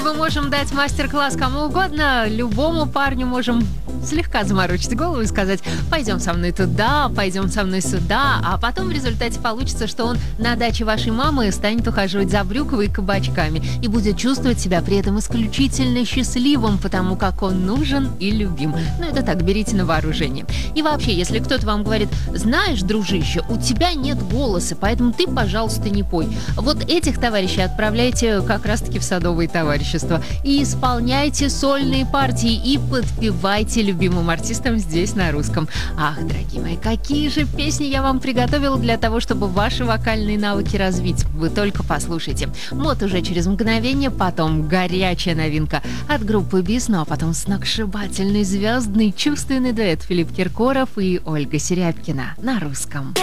Мы можем дать мастер-класс кому угодно, любому парню можем слегка заморочить голову и сказать: пойдем со мной туда, пойдем со мной сюда, а потом в результате получится, что он на даче вашей мамы станет ухаживать за брюквой и кабачками и будет чувствовать себя при этом исключительно счастливым, потому как он нужен и любим. Ну, это так, берите на вооружение. И вообще, если кто-то вам говорит: знаешь, дружище, у тебя нет голоса, поэтому ты, пожалуйста, не пой. Вот этих товарищей отправляйте как раз-таки в садовые товарищества и исполняйте сольные партии и подпевайте любимым артистам здесь на русском. Ах, дорогие мои, какие же песни я вам приготовила для того, чтобы ваши вокальные навыки развить. Вы только послушайте. Вот уже через мгновение, потом горячая новинка от группы БИС, ну а потом сногсшибательный, звездный, чувственный дуэт Филипп Киркоров и Ольга Серябкина на русском.